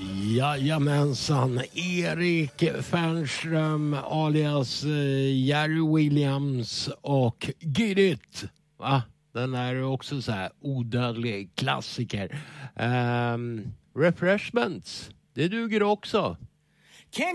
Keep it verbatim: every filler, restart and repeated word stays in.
Jajamensan, Erik Fernström alias Jerry Williams och Get It. Va? Den är också så här odödlig klassiker. Um, Refreshments, det duger också.